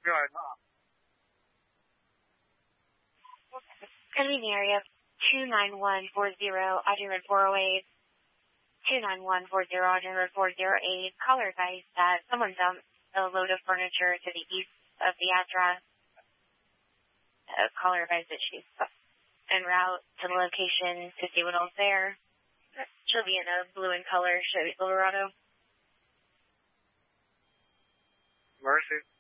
Good. Pending area 29140, Audrey 408. 29140, Audrey 408. Caller advised that someone dumped a load of furniture to the east of the address. Caller advised that she's en route to the location to see what else there. She'll be in a blue in color Chevy Silverado. Mercy.